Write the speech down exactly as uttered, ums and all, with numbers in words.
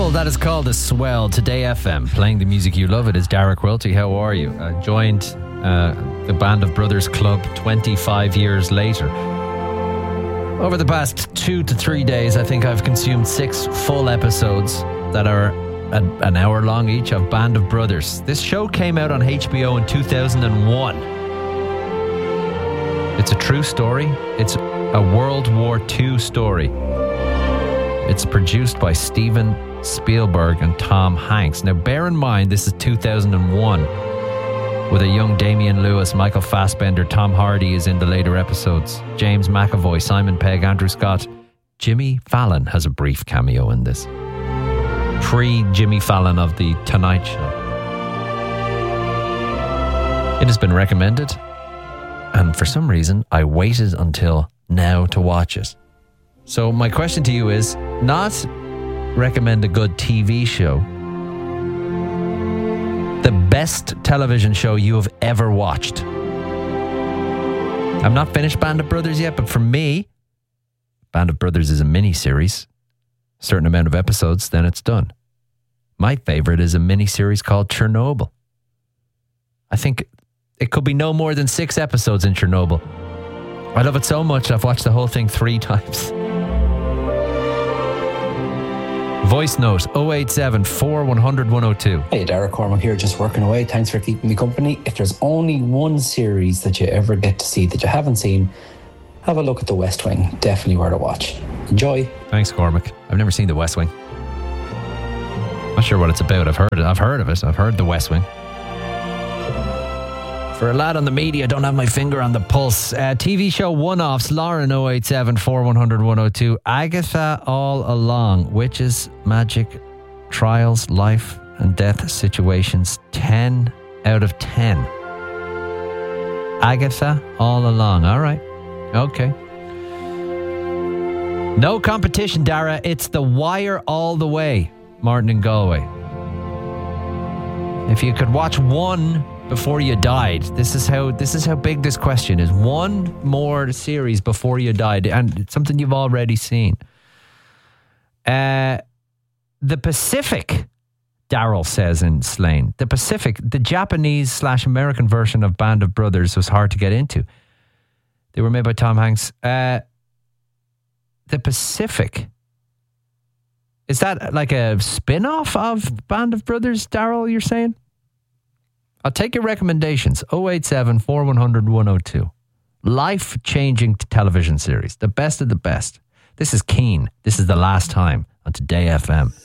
Trouble, that is called The Swell. Today F M, playing the music you love. It is Dara Quilty. How are you? I joined uh, the Band of Brothers Club twenty-five years later. Over the past two to three days, I think I've consumed six full episodes that are a, an hour long each of Band of Brothers. This show came out on H B O in two thousand one. It's a true story. It's a World War Two story. It's produced by Steven Spielberg and Tom Hanks. Now, bear in mind, this is two thousand one, with a young Damian Lewis, Michael Fassbender, Tom Hardy is in the later episodes, James McAvoy, Simon Pegg, Andrew Scott. Jimmy Fallon has a brief cameo in this. Pre-Jimmy Fallon of The Tonight Show. It has been recommended, and for some reason, I waited until now to watch it. So my question to you is, not recommend a good T V show, the best television show you have ever watched. I'm not finished Band of Brothers yet, but for me, Band of Brothers is a mini-series, a certain amount of episodes, then it's done. My favorite is a mini-series called Chernobyl. I think it could be no more than six episodes in Chernobyl. I love it so much, I've watched the whole thing three times. Voice note oh eight seven, four one hundred, one oh two. Hey, Dara Cormac here, just working away. Thanks for keeping me company. If there's only one series that you ever get to see that you haven't seen, have a look at The West Wing. Definitely worth a watch. Enjoy. Thanks, Cormac. I've never seen The West Wing. Not sure what it's about. I've heard it. I've heard of it. I've heard The West Wing. For a lad on the media, don't have my finger on the pulse. Uh, T V show one-offs, Lauren oh eight seven, four one hundred, one oh two. Agatha All Along, Witches, Magic, Trials, Life and Death Situations, ten out of ten. Agatha All Along, all right. Okay. No competition, Dara. It's The Wire all the way. Martin in Galway. If you could watch one before you died, this is how this is how big this question is. One more series before you died, and it's something you've already seen. Uh, the Pacific, Daryl says in Slane. The Pacific, the Japanese slash American version of Band of Brothers was hard to get into. They were made by Tom Hanks. Uh, the Pacific. Is that like a spin-off of Band of Brothers, Daryl, you're saying? I'll take your recommendations. oh eight seven, four one hundred, one oh two. Life-changing television series. The best of the best. This is Keen. This is The Last Time on Today F M.